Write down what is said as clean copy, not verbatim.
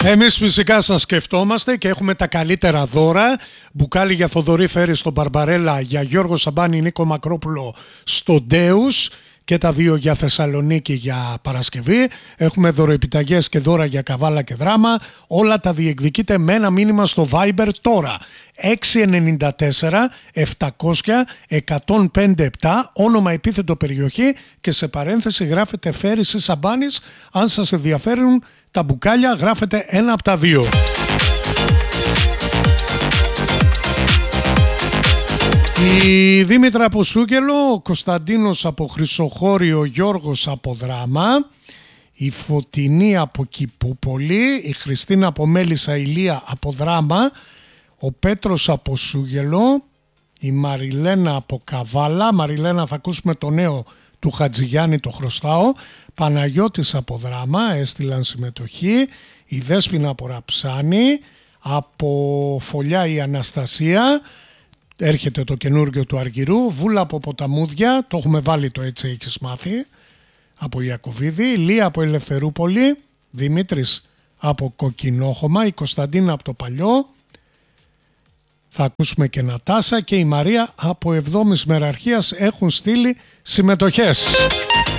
Εμείς φυσικά σας σκεφτόμαστε και έχουμε τα καλύτερα δώρα. Μπουκάλι για Θοδωρή Φέρη στον Μπαρμπαρέλα, για Γιώργο Σαμπάνη Νίκο Μακρόπουλο στο Ντέους και τα δύο για Θεσσαλονίκη για Παρασκευή. Έχουμε δωροεπιταγές και δώρα για Καβάλα και Δράμα. Όλα τα διεκδικείτε με ένα μήνυμα στο Viber τώρα. 694 700 1057, όνομα, επίθετο, περιοχή και σε παρένθεση γράφετε Φέρης ή Σαμπάνης. Αν σας ενδιαφέρουν τα μπουκάλια, γράφετε ένα από τα δύο. Η Δήμητρα από Σούγγελο, ο Κωνσταντίνος από Χρυσοχώριο, ο Γιώργος από Δράμα, η Φωτεινή από Κηπούπολη, η Χριστίνα από Μέλισσα, Ηλία από Δράμα, ο Πέτρος από Σούγγελο, η Μαριλένα από Καβάλα. Μαριλένα, θα ακούσουμε το νέο του Χατζηγιάννη, το χρωστάω. Παναγιώτης από Δράμα, έστειλαν συμμετοχή. Η Δέσποινα από Ραψάνη, από Φωλιά η Αναστασία, έρχεται το καινούργιο του Αργυρού. Βούλα από Ποταμούδια, το έχουμε βάλει το έτσι έχεις μάθει, από Ιακωβίδη. Λία από Ελευθερούπολη, Δημήτρης από Κοκκινόχωμα, η Κωνσταντίνα από το Παλιό, θα ακούσουμε και Νατάσα, και η Μαρία από Εβδόμης Μεραρχίας έχουν στείλει συμμετοχές.